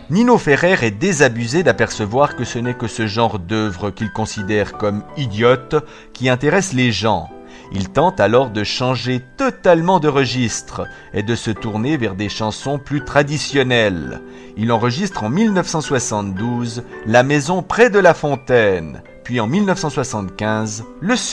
Nino Ferrer est désabusé d'apercevoir que ce n'est que ce genre d'œuvre qu'il considère comme idiote qui intéresse les gens. Il tente alors de changer totalement de registre et de se tourner vers des chansons plus traditionnelles. Il enregistre en 1972 La maison près de la fontaine, puis en 1975 Le